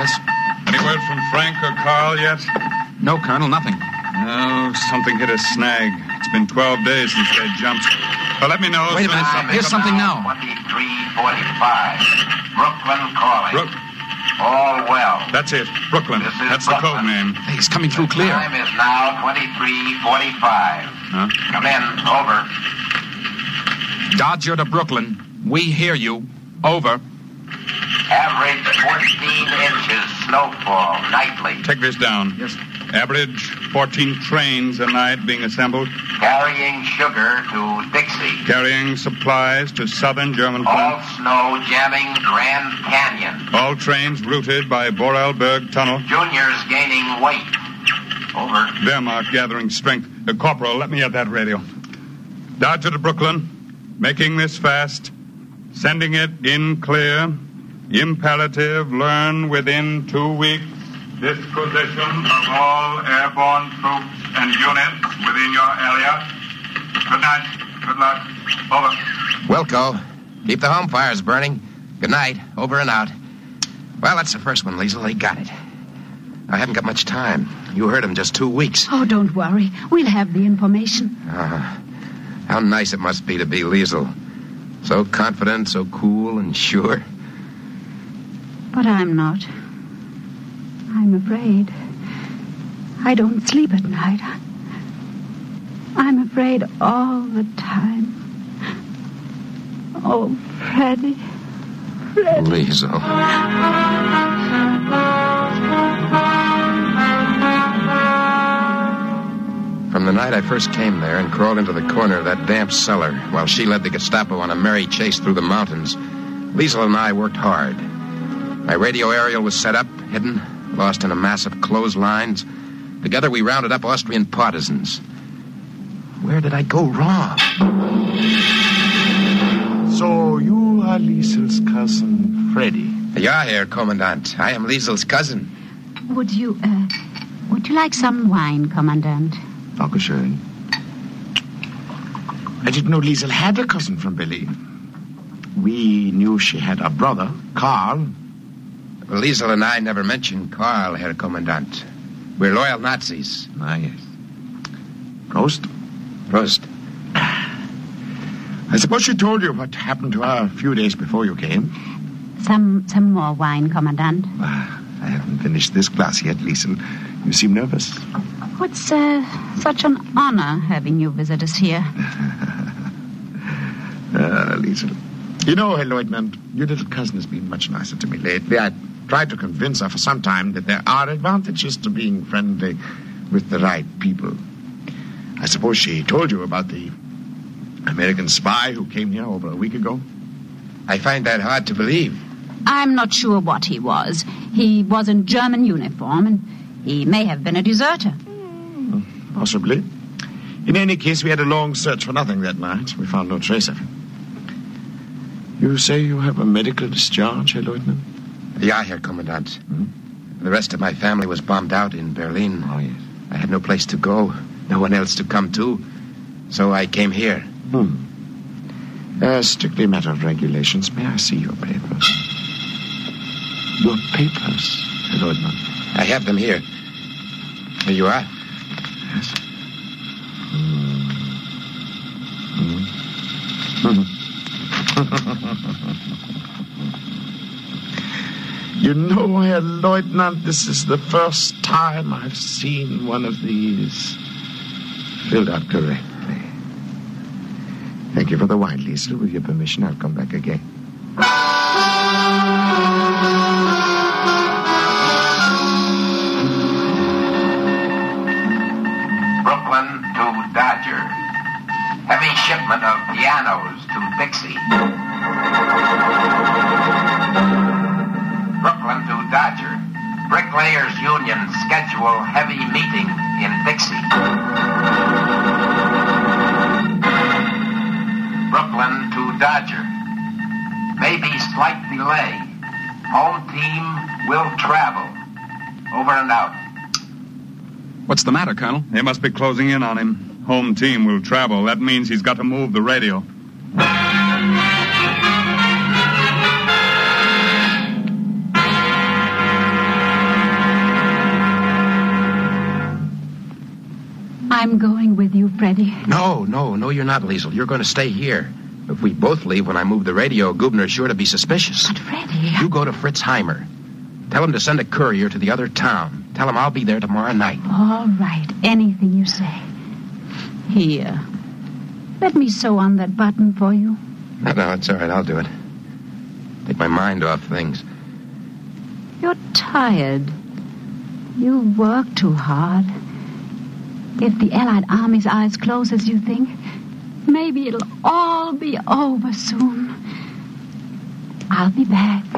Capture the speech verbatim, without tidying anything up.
Yes? Any word from Frank or Carl yet? No, Colonel, nothing. No, something hit a snag. It's been twelve days since they jumped. Well, let me know. Wait a minute. Something Here's something now. twenty-three forty-five. Brooklyn calling. Brook. All well. That's it. Brooklyn. This is That's the Brooklyn. code name. Hey, he's coming through clear. Time is now twenty-three forty-five. Huh? Come in. Over. Dodger to Brooklyn. We hear you. Over. Average fourteen inches snowfall nightly. Take this down. Yes. Average fourteen trains a night being assembled. Carrying sugar to Dixie. Carrying supplies to southern German All plants. snow jamming Grand Canyon. All trains routed by Vorarlberg Tunnel. Juniors gaining weight. Over. Wehrmacht gathering strength. Uh, Corporal, let me at that radio. Dodger to Brooklyn. Making this fast. Sending it in clear. Imperative, learn within two weeks disposition of all airborne troops and units within your area. Good night. Good luck. Over. Wilco, keep the home fires burning. Good night. Over and out. Well, that's the first one, Liesel. They got it. I haven't got much time. You heard him just two weeks. Oh, don't worry. We'll have the information. Uh, how nice it must be to be Liesel. So confident, so cool and sure. But I'm not. I'm afraid. I don't sleep at night. I'm afraid all the time. Oh, Freddie. Freddie. Liesel. From the night I first came there and crawled into the corner of that damp cellar while she led the Gestapo on a merry chase through the mountains, Liesel and I worked hard. My radio aerial was set up, hidden, lost in a mass of clotheslines. Together we rounded up Austrian partisans. Where did I go wrong? So you are Liesel's cousin, Freddy. Ja, Herr Kommandant. I am Liesel's cousin. Would you, uh, would you like some wine, Commandant? Dankeschön. I didn't know Liesel had a cousin from Berlin. We knew she had a brother, Karl. Well, Liesel and I never mentioned Karl, Herr Kommandant. We're loyal Nazis. Ah, yes. Prost. Prost. I suppose she told you what happened to her a few days before you came. Some, some more wine, Commandant. Ah, I haven't finished this glass yet, Liesel. You seem nervous. It's uh, such an honor having you visit us here. Ah, Liesel. You know, Herr Lieutenant, your little cousin has been much nicer to me lately. I tried to convince her for some time that there are advantages to being friendly with the right people. I suppose she told you about the American spy who came here over a week ago? I find that hard to believe. I'm not sure what he was. He was in German uniform, and he may have been a deserter. Hmm, possibly. In any case, we had a long search for nothing that night. We found no trace of him. You say you have a medical discharge, Herr Lieutenant? Ja, Herr Kommandant. Hmm? The rest of my family was bombed out in Berlin. Oh, yes. I had no place to go, no one else to come to. So I came here. Hmm. Uh, strictly a matter of regulations. May I see your papers? Your papers, Herr Lieutenant? I have them here. Here you are. Yes. Hmm. Hmm. You know, Herr Lieutenant, this is the first time I've seen one of these filled out correctly. Thank you for the wine, Liesel. With your permission, I'll come back again. Brooklyn to Dodger. Heavy shipment of pianos to Dixie. Brooklyn to Dodger. Bricklayers Union schedule heavy meeting in Dixie. Brooklyn to Dodger. Maybe slight delay. Home team will travel. Over and out. What's the matter, Colonel? They must be closing in on him. Home team will travel. That means he's got to move the radio. No, no, no, you're not, Liesel. You're going to stay here. If we both leave when I move the radio, Gubner's sure to be suspicious. But, Freddie... You go to Fritz Heimer. Tell him to send a courier to the other town. Tell him I'll be there tomorrow night. All right. Anything you say. Here. Let me sew on that button for you. No, no, it's all right. I'll do it. Take my mind off things. You're tired. You work too hard. If the Allied Army's eyes close as you think, maybe it'll all be over soon. I'll be back.